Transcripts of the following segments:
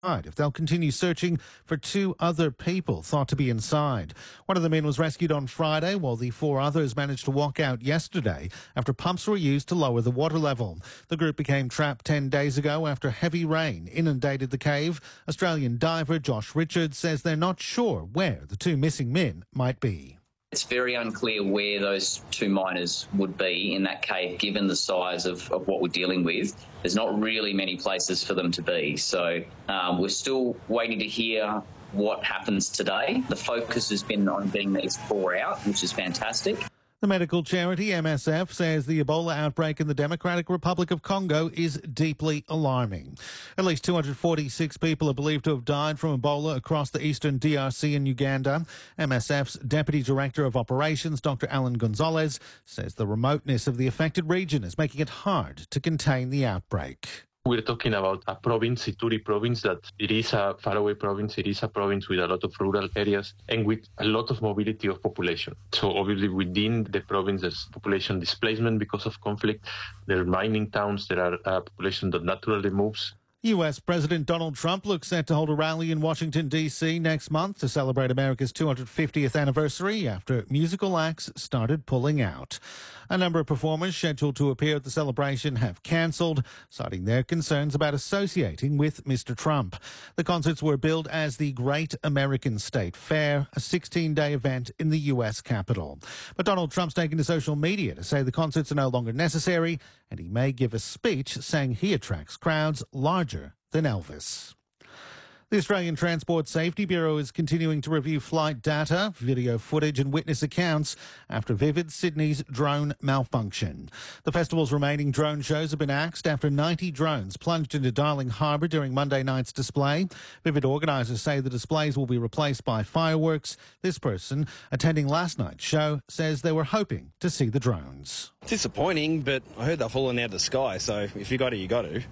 if they'll continue searching for two other people thought to be inside. One of the men was rescued on Friday, while the four others managed to walk out yesterday after pumps were used to lower the water level. The group became trapped 10 days ago after heavy rain inundated the cave. Australian diver Josh Richards says they're not sure where the two missing men might be. It's very unclear where those two miners would be in that cave, given the size of what we're dealing with. There's not really many places for them to be. So we're still waiting to hear what happens today. The focus has been on getting these four out, which is fantastic. The medical charity MSF says the Ebola outbreak in the Democratic Republic of Congo is deeply alarming. At least 246 people are believed to have died from Ebola across the eastern DRC and Uganda. MSF's Deputy Director of Operations, Dr. Alan Gonzalez, says the remoteness of the affected region is making it hard to contain the outbreak. We're talking about a province, Ituri province, that it is a faraway province. It is a province with a lot of rural areas and with a lot of mobility of population. So obviously within the province there's population displacement because of conflict. There are mining towns. There are a population that naturally moves. U.S. President Donald Trump looks set to hold a rally in Washington, D.C. next month to celebrate America's 250th anniversary after musical acts started pulling out. A number of performers scheduled to appear at the celebration have cancelled, citing their concerns about associating with Mr. Trump. The concerts were billed as the Great American State Fair, a 16-day event in the U.S. Capitol. But Donald Trump's taken to social media to say the concerts are no longer necessary, and he may give a speech saying he attracts crowds larger than Elvis. The Australian Transport Safety Bureau is continuing to review flight data, video footage and witness accounts after Vivid Sydney's drone malfunction. The festival's remaining drone shows have been axed after 90 drones plunged into Darling Harbour during Monday night's display. Vivid organisers say the displays will be replaced by fireworks. This person, attending last night's show, says they were hoping to see the drones. Disappointing, but I heard they're falling out of the sky, so if you got to, you got to.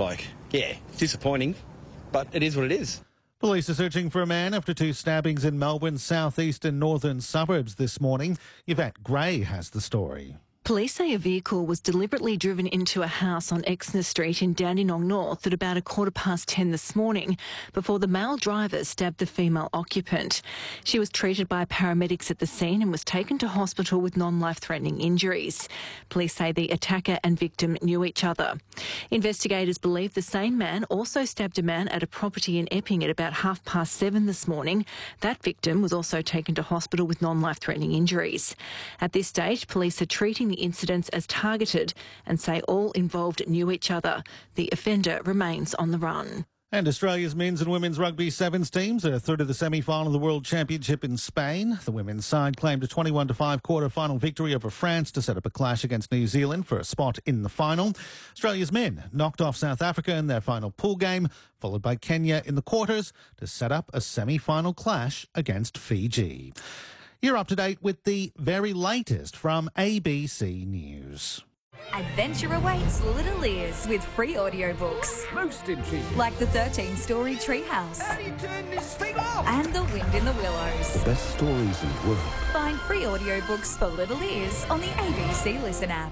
It's disappointing. But it is what it is. Police are searching for a man after two stabbings in Melbourne's southeast and northern suburbs this morning. Yvette Gray has the story. Police say a vehicle was deliberately driven into a house on Exner Street in Dandenong North at about 10:15 this morning before the male driver stabbed the female occupant. She was treated by paramedics at the scene and was taken to hospital with non-life-threatening injuries. Police say the attacker and victim knew each other. Investigators believe the same man also stabbed a man at a property in Epping at about 7:30 this morning. That victim was also taken to hospital with non-life-threatening injuries. At this stage, police are treating the incidents as targeted and say all involved knew each other. The offender remains on the run. And Australia's men's and women's rugby sevens teams are through to the semi-final of the World Championship in Spain. The women's side claimed a 21-5 quarter-final victory over France to set up a clash against New Zealand for a spot in the final. Australia's men knocked off South Africa in their final pool game, followed by Kenya in the quarters to set up a semi-final clash against Fiji. You're up to date with the very latest from ABC News. Adventure awaits little ears with free audiobooks. Most intriguing. Like the 13-story Treehouse. How do you turn this thing off? And The Wind in the Willows. The best stories in the world. Find free audiobooks for little ears on the ABC Listen app.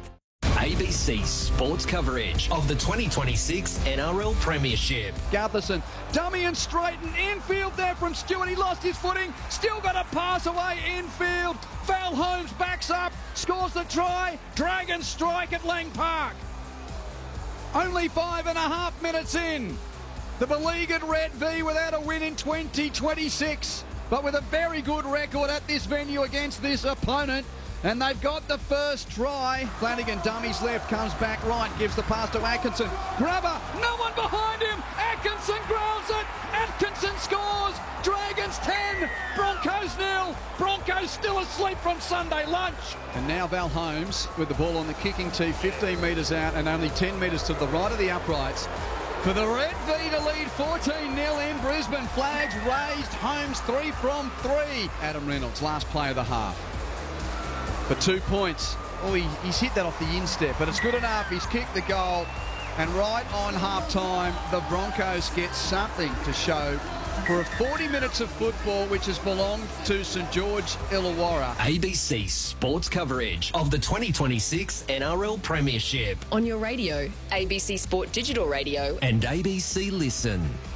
ABC sports coverage of the 2026 NRL Premiership. Gutherson, dummy and straighten, infield there from Stewart. He lost his footing, still got a pass away infield. Val Holmes backs up, scores the try. Dragons strike at Lang Park. Only 5.5 minutes in. The beleaguered Red V without a win in 2026, but with a very good record at this venue against this opponent. And they've got the first try. Flanagan dummies left, comes back right, gives the pass to Atkinson. Grabber, no one behind him. Atkinson grabs it. Atkinson scores. Dragons 10, Broncos 0. Broncos still asleep from Sunday lunch. And now Val Holmes with the ball on the kicking tee, 15 metres out and only 10 metres to the right of the uprights. For the Red V to lead 14-0 in Brisbane. Flags raised. Holmes 3 from 3. Adam Reynolds, last play of the half. For 2 points. Oh, he's hit that off the instep, but it's good enough. He's kicked the goal. And right on half-time, the Broncos get something to show for a 40 minutes of football which has belonged to St George Illawarra. ABC sports coverage of the 2026 NRL Premiership. On your radio, ABC Sport Digital Radio and ABC Listen.